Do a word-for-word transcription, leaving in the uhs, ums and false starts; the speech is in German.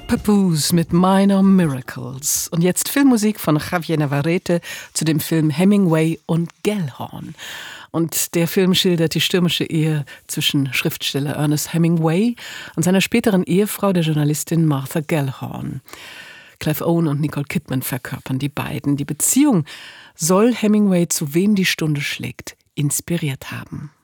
Papoose mit Minor Miracles. Und jetzt Filmmusik von Javier Navarrete zu dem Film Hemingway und Gellhorn. Und der Film schildert die stürmische Ehe zwischen Schriftsteller Ernest Hemingway und seiner späteren Ehefrau, der Journalistin Martha Gellhorn. Clive Owen und Nicole Kidman verkörpern die beiden. Die Beziehung soll Hemingway, zu wem die Stunde schlägt, inspiriert haben.